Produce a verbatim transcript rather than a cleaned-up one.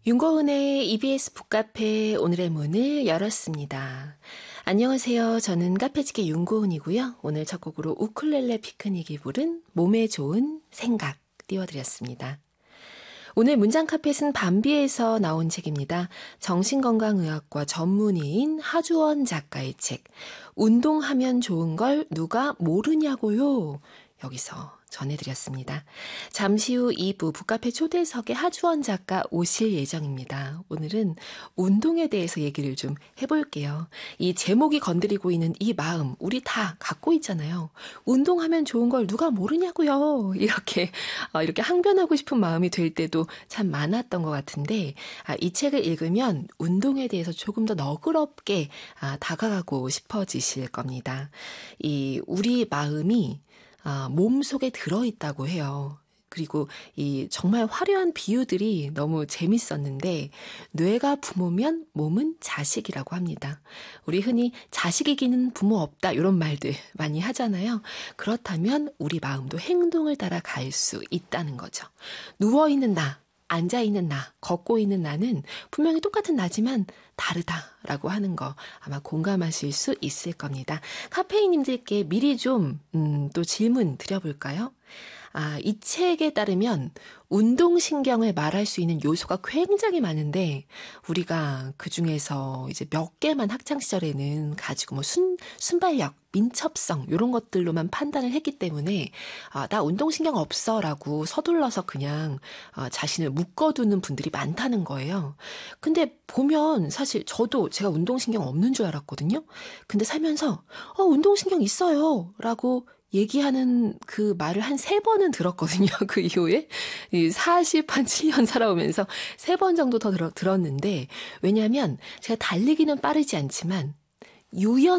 윤고은의 이비에스 북카페 오늘의 문을 열었습니다. 안녕하세요. 저는 카페지기 윤고은이고요. 오늘 첫 곡으로 우쿨렐레 피크닉이 부른 몸에 좋은 생각 띄워드렸습니다. 오늘 문장카펫은 밤비에서 나온 책입니다. 정신건강의학과 전문의인 하주원 작가의 책 운동하면 좋은 걸 누가 모르냐고요. 여기서 전해드렸습니다. 잠시 후 이 부 북카페 초대석에 하주원 작가 오실 예정입니다. 오늘은 운동에 대해서 얘기를 좀 해볼게요. 이 제목이 건드리고 있는 이 마음 우리 다 갖고 있잖아요. 운동하면 좋은 걸 누가 모르냐고요. 이렇게 어, 이렇게 항변하고 싶은 마음이 될 때도 참 많았던 것 같은데 아, 이 책을 읽으면 운동에 대해서 조금 더 너그럽게 아, 다가가고 싶어지실 겁니다. 이 우리 마음이 아, 몸 속에 들어있다고 해요. 그리고 이 정말 화려한 비유들이 너무 재밌었는데 뇌가 부모면 몸은 자식이라고 합니다. 우리 흔히 자식 이기는 부모 없다 이런 말들 많이 하잖아요. 그렇다면 우리 마음도 행동을 따라 갈 수 있다는 거죠. 누워있는 나, 앉아있는 나, 걷고 있는 나는 분명히 똑같은 나지만 다르다라고 하는 거 아마 공감하실 수 있을 겁니다. 카페인님들께 미리 좀, 음, 또 질문 드려볼까요? 아, 이 책에 따르면 운동신경을 말할 수 있는 요소가 굉장히 많은데 우리가 그 중에서 이제 몇 개만 학창시절에는 가지고 뭐 순, 순발력, 민첩성 이런 것들로만 판단을 했기 때문에 아, 나 운동신경 없어 라고 서둘러서 그냥 아, 자신을 묶어두는 분들이 많다는 거예요. 근데 보면 사실 저도 제가 운동신경 없는 줄 알았거든요. 근데 살면서 어, 운동신경 있어요 라고 얘기하는 그 말을 한 세 번은 들었거든요. 그 이후에 사십한 칠 년 살아오면서 세 번 정도 더 들어, 들었는데 왜냐하면 제가 달리기는 빠르지 않지만 유연